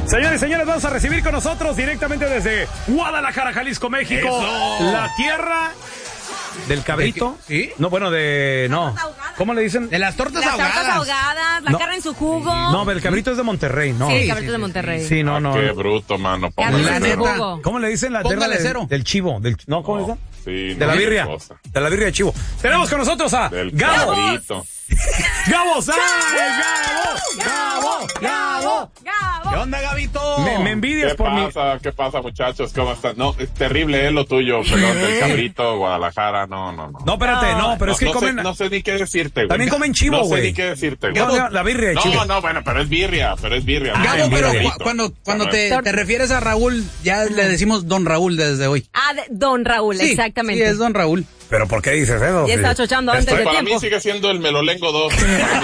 Señores y señores, vamos a recibir con nosotros directamente desde Guadalajara, Jalisco, México. ¡Eso! La tierra del cabrito. ¿Sí? No, bueno, no. ¿Cómo le dicen? De las tortas ahogadas. Las tortas ahogadas, la carne en su jugo. No, pero el cabrito es de Monterrey, ¿no? Sí, el cabrito es de Monterrey. Sí, no. Qué bruto, mano. Carne en su neta. jugo. ¿Cómo le dicen la tierra Póngale cero. del chivo? No, ¿cómo le dicen? Sí, De la birria. De la birria de chivo. Tenemos con nosotros a Del Gabo. cabrito. ¡Gabo Sáenz! ¡Gabo! ¿Qué onda, Gabito? Me envidias por mí. ¿Qué pasa, muchachos? ¿Cómo están? No, es terrible, lo tuyo, perdón, del cabrito, Guadalajara, no. No, espérate, pero es que comen... No sé ni qué decirte, güey. También comen chivo, güey. No sé ni qué decirte, güey. La birria de chivo. No, bueno, pero es birria. Gabo, pero cuando te refieres a Raúl, ya le decimos Don Raúl desde hoy. Don Raúl, Sí, exactamente. Sí, es Don Raúl. ¿Pero por qué dices eso? Ya estaba chochando antes de Para tiempo. mí sigue siendo el Melolengo 2.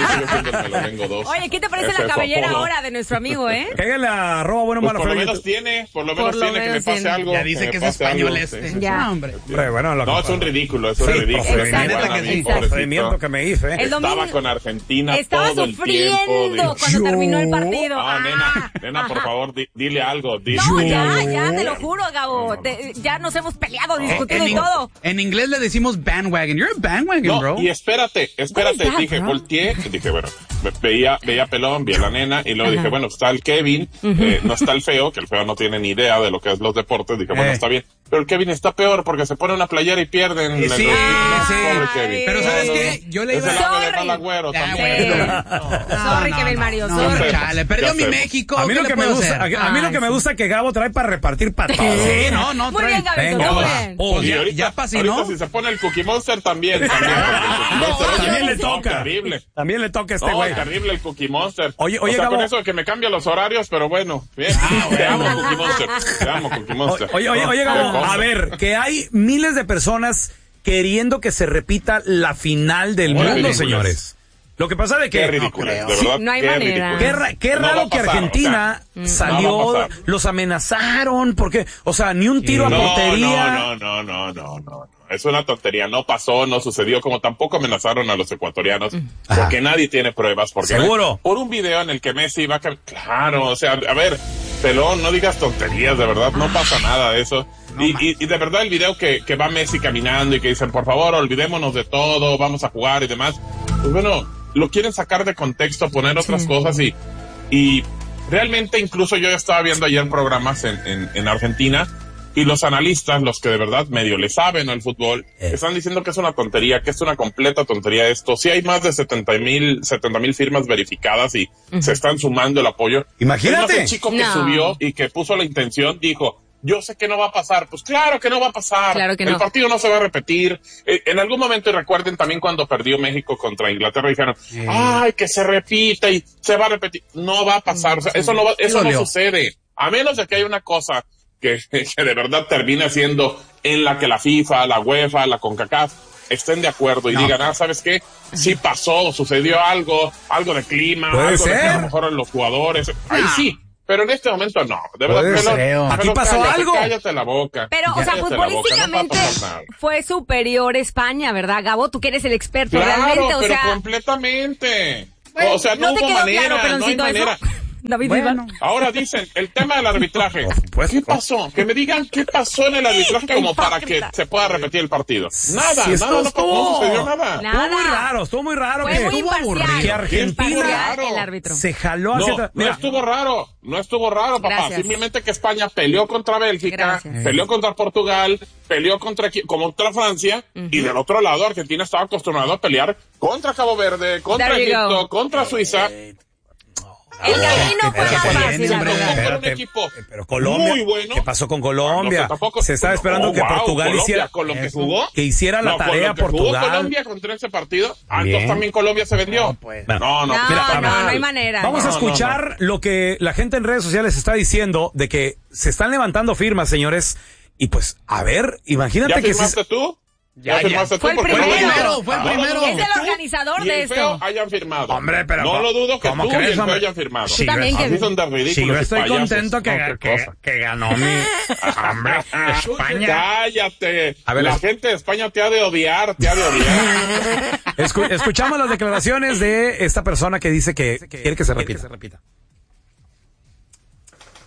Oye, ¿qué te parece Ese la cabellera apodo. ahora de nuestro amigo, Cáigale a @bueno Pues malo por lo feo. menos tiene que me menos pase tiene. algo. Ya dice que es me pase español algo, este. sí. Ya. No, hombre. Hombre, bueno, No, es un ridículo, es un ridículo. procedimiento Para que mí, sí. pobrecito. Procedimiento que me hice. El domingo Estaba con Argentina estaba todo el sufriendo tiempo. cuando terminó el partido. Nena, por favor, dile algo. No, ya, te lo juro, Gabo. Ya nos hemos peleado, discutido y todo. En inglés le decimos bandwagon. You're a bandwagon, bro. No, y espérate, What is that, dije, bro? volteé, dije, bueno, veía pelón, vi a la nena, y luego dije, bueno, está el Kevin, no está el feo, que el feo no tiene ni idea de lo que es los deportes, dije, bueno, está bien, pero el Kevin está peor porque se pone una playera y pierden. Sí, Pobre Kevin. Pero ¿sabes qué? Yo le iba Es el a... ave de mal agüero también. Sorry, Kevin Mario, No, sorry. chale, perdió Ya mi sé. México. A mí ¿qué lo le que me puedo gusta, hacer? a mí lo que me gusta es que Gabo trae para repartir para todos. Sí, no, Muy bien, Gabito, Venga, muy va. bien. Oh, Y ya- ahorita, ya pasinó. ahorita si se pone el Cookie Monster también. Porque el Cookie Monster también le no, toca. terrible. También le toca a este No, güey. terrible el Cookie Monster. Oye, o sea, Gabo. con eso de que me cambia los horarios, pero bueno, bien. Te amo, Cookie Monster. Te amo, Cookie Monster. Oye, Qué Gabo, cosa. a ver, que hay miles de personas queriendo que se repita la final del Muy mundo, ridículas. señores. Lo que pasa de Qué que... ridículo, de Sí, verdad. no hay qué manera. ridículo. Qué No va raro a que pasar, Argentina no salió, va a pasar. los amenazaron, porque, o sea, ni un tiro a portería. No. Es una tontería. No pasó, no sucedió, como tampoco amenazaron a los ecuatorianos, porque nadie tiene pruebas. Porque ¿Seguro? Por un video en el que Messi va a... Claro, o sea, a ver, pelón, no digas tonterías, de verdad, no pasa nada de eso. Y de verdad el video que va Messi caminando y que dicen, por favor, olvidémonos de todo, vamos a jugar y demás. Pues bueno, lo quieren sacar de contexto, poner otras cosas y realmente incluso yo estaba viendo ayer programas en Argentina y los analistas, los que de verdad medio le saben al fútbol, están diciendo que es una tontería, que es una completa tontería esto. Si hay más de 70,000 firmas verificadas y se están sumando el apoyo. Imagínate. Es más, el chico que subió y que puso la intención dijo, yo sé que no va a pasar. Pues claro que no va a pasar. Claro que El no. partido no se va a repetir. En algún momento, y recuerden también cuando perdió México contra Inglaterra, dijeron, ay, que se repita y se va a repetir. No va a pasar. O sea, eso no sucede. A menos de que haya una cosa que de verdad termine siendo en la que la FIFA, la UEFA, la CONCACAF estén de acuerdo y digan, ¿sabes qué? Sí pasó, sucedió algo de clima, Puede algo de que a ser. lo mejor en los jugadores. Ahí sí. Pero en este momento no, de verdad. Puede ser. Pelón, Aquí pasó algo. Cállate la boca. Pero, o sea, Cállate la boca, no va a futbolísticamente pasar nada. fue superior España, ¿verdad, Gabo? Tú que eres el experto Claro, realmente, o pero sea... completamente. O sea, no ¿No te hubo quedó manera, claro, no hay Peloncito, manera. eso? David Bueno. Bisbal. Ahora dicen, el tema del arbitraje. Por supuesto. ¿Qué pasó? Que me digan qué pasó en el arbitraje Qué como para que hipócrita. se pueda repetir el partido. Nada, Sí, no estuvo- sucedió nada. Nada. Estuvo muy raro Fue que, muy imparcial. que Argentina Imparcial el árbitro. se jaló hacia atrás. No estuvo raro, papá. Gracias. Simplemente que España peleó contra Bélgica, Gracias. peleó contra Portugal, peleó contra Francia, y del otro lado Argentina estaba acostumbrado a pelear contra Cabo Verde, contra There you Egipto, go. contra Suiza. El camino fue más fácil, la Pero verdad. era un Espérate, equipo pero Colombia, muy bueno. ¿qué pasó con Colombia? No, tampoco- Se estaba esperando no, que wow, Portugal Colombia, hiciera con lo que eso, jugó. que hiciera la No, con tarea lo que jugó Portugal. Colombia contra ese partido, Bien. entonces también Colombia se vendió. Bueno. No, No, está no mal. hay manera. Vamos a No, escuchar lo que la gente en redes sociales está diciendo de que se están levantando firmas, señores. Y pues, a ver, imagínate ¿Ya que firmaste tú? Ya. firmaste Fue el tú? Porque primero. Fue el no lo primero. dudo Es que el tú organizador y de el feo esto. hayan firmado. Hombre, pero no lo dudo que ¿cómo tú y crees, el feo hombre? hayan firmado. Sí, también, Así Kevin. son de ridículos. Sí, yo y estoy payasos. contento No, qué cosa. que ganó mi hombre, España. Cállate. A ver, la gente de España te ha de odiar, Escuchamos las declaraciones de esta persona que dice que quiere que se repita.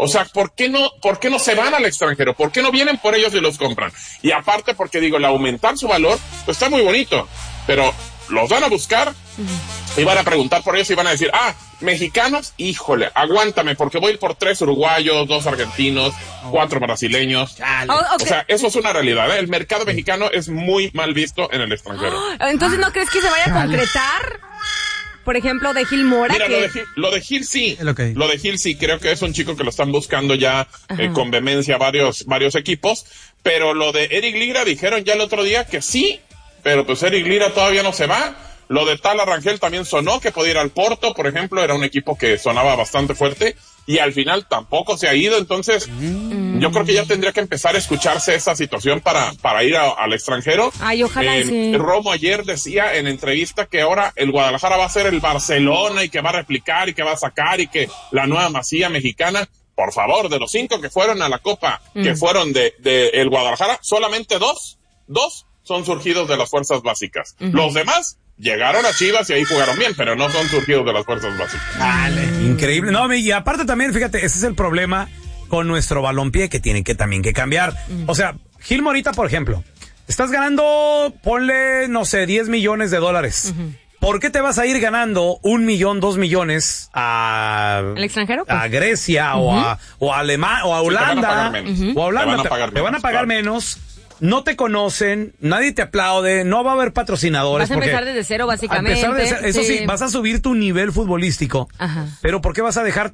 O sea, ¿por qué no se van al extranjero? ¿Por qué no vienen por ellos y los compran? Y aparte porque digo, el aumentar su valor, pues está muy bonito, pero los van a buscar y van a preguntar por ellos y van a decir, mexicanos, híjole, aguántame, porque voy a ir por 3 uruguayos, 2 argentinos, 4 brasileños. O sea, eso es una realidad, ¿eh? El mercado mexicano es muy mal visto en el extranjero. Entonces, ¿no crees que se vaya a concretar? Por ejemplo, de Gil Mora. Mira, lo de Gil sí. Okay. Lo de Gil sí, creo que es un chico que lo están buscando ya con vehemencia varios equipos. Pero lo de Eric Lira dijeron ya el otro día que sí, pero pues Eric Lira todavía no se va. Lo de Tala Rangel también sonó que podía ir al Porto, por ejemplo, era un equipo que sonaba bastante fuerte y al final tampoco se ha ido. Entonces, yo creo que ya tendría que empezar a escucharse esa situación para ir al extranjero. Ay, ojalá sí. Romo ayer decía en entrevista que ahora el Guadalajara va a ser el Barcelona y que va a replicar y que va a sacar y que la nueva Masía mexicana. Por favor, de los 5 que fueron a la Copa, que fueron de el Guadalajara, solamente dos son surgidos de las fuerzas básicas. Los demás llegaron a Chivas y ahí jugaron bien, pero no son surgidos de las fuerzas básicas. Dale. Increíble. No, y aparte también, fíjate, ese es el problema con nuestro balompié que tienen que también que cambiar. O sea, Gil Morita, por ejemplo, estás ganando, ponle, no sé, $10 millones. ¿Por qué te vas a ir ganando 1 millón, 2 millones ¿al extranjero? A Grecia o a Alemania o a Holanda? O a Holanda. Te van a pagar menos. No te conocen, nadie te aplaude, no va a haber patrocinadores. Vas a empezar desde cero, básicamente. Eso sí, vas a subir tu nivel futbolístico. Pero ¿por qué vas a dejar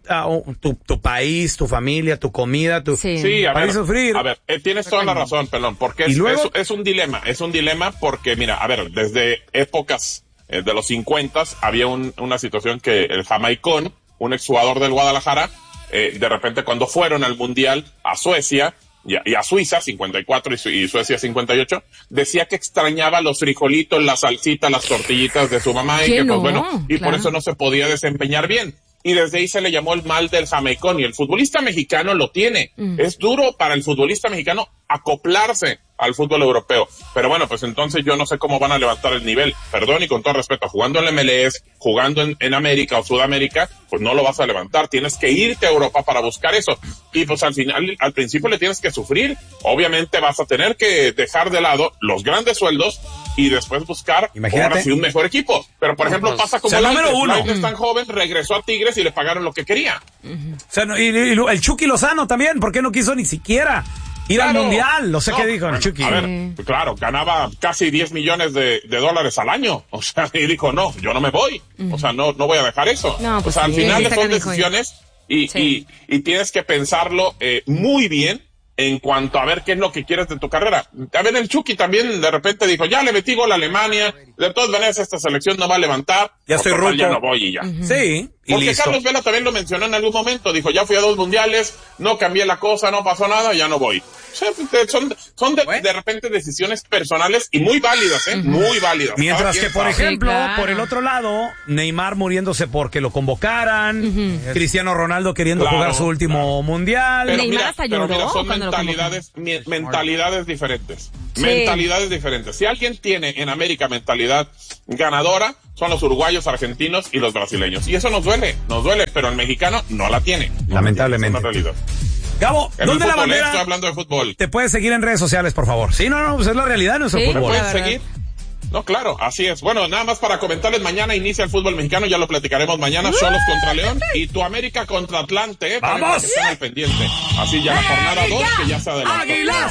tu país, tu familia, tu comida, para sufrir? A ver, tienes toda la razón, Pelón, porque es un dilema porque, mira, a ver, desde épocas de los 50 había una situación que el jamaicón, un exjugador del Guadalajara, de repente cuando fueron al Mundial a Suecia, y a Suiza, 54 y Suecia 58, decía que extrañaba los frijolitos, la salsita, las tortillitas de su mamá y que pues bueno, y por eso no se podía desempeñar bien. Y desde ahí se le llamó el mal del jamaicón y el futbolista mexicano lo tiene. Es duro para el futbolista mexicano acoplarse al fútbol europeo. Pero bueno, pues entonces yo no sé cómo van a levantar el nivel. Perdón y con todo respeto, jugando en la MLS, jugando en América o Sudamérica, pues no lo vas a levantar. Tienes que irte a Europa para buscar eso. Y pues al principio le tienes que sufrir. Obviamente vas a tener que dejar de lado los grandes sueldos y después buscar ahora sí un mejor equipo. Pero por ejemplo pasa como Lainez tan joven, regresó a Tigres y le pagaron lo que quería. O sea, y el Chucky Lozano también, ¿por qué no quiso ni siquiera ir al Mundial? No sé qué dijo el Chucky. A ver, claro, ganaba casi $10 millones al año. O sea, y dijo, no, yo no me voy. O sea, no voy a dejar eso. No, pues o sea, al final son decisiones y tienes que pensarlo muy bien en cuanto a ver qué es lo que quieres de tu carrera. A ver, el Chucky también de repente dijo, ya le metí gol a Alemania, de todas maneras esta selección no va a levantar. Ya estoy ruco. Ya no voy y ya. Sí. Porque listo. Carlos Vela también lo mencionó en algún momento, dijo, ya fui a 2 mundiales, no cambié la cosa, no pasó nada, ya no voy. O sea, son de repente decisiones personales y muy válidas, muy válidas. Mientras que, por ejemplo, por el otro lado, Neymar muriéndose porque lo convocaran, Cristiano Ronaldo queriendo jugar su último mundial. Pero Neymar hasta lloró, son mentalidades diferentes. Sí. Mentalidades diferentes. Si alguien tiene en América mentalidad ganadora, son los uruguayos, argentinos y los brasileños. Y eso nos duele, pero el mexicano no la tiene. Lamentablemente. Es una realidad. Gabo, ¿dónde la bandera? Estoy hablando de fútbol. Te puedes seguir en redes sociales, por favor. Sí, no, pues es la realidad de nuestro fútbol. ¿Me puedes seguir? No, claro, así es. Bueno, nada más para comentarles, mañana inicia el fútbol mexicano, ya lo platicaremos mañana, Xolos contra León y tu América contra Atlante, ¡vamos! Que están al pendiente. Así ya la jornada 2 que ya se adelantó. ¡Águilas!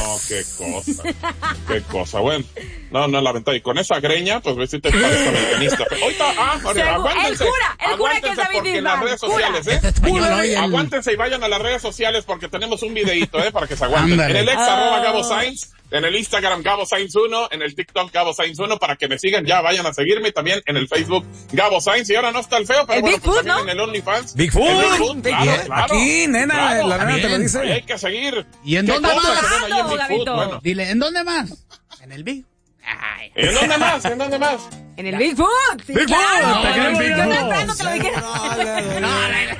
No, qué cosa, bueno. No, la ventaja. Y con esa greña, pues ves si te parece americanista. Ahorita, aguántense. Aguántense porque en las redes sociales, aguántense y vayan a las redes sociales porque tenemos un videíto, para que se aguanten. En el @Gabo Sainz, en el Instagram Gabo Sainz 1, en el TikTok Gabo Sainz 1, para que me sigan, ya vayan a seguirme, también en el Facebook Gabo Sainz, y ahora no está el feo, pero bueno, pues también en el OnlyFans. Bigfoot, claro. Aquí, nena, la nena te lo dice. Ahí hay que seguir. ¿Y en dónde más? Bueno. Dile, ¿en dónde más? En el Big. ¿En dónde más? En el Bigfoot. Bigfoot. Yo no te lo dije.